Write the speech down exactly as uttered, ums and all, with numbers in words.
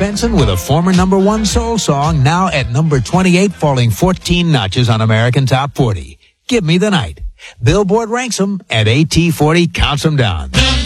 Benson with a former number one soul song, now at number twenty-eight, falling fourteen notches on American Top forty. Give Me the Night. Billboard ranks them at A T forty, counts them down.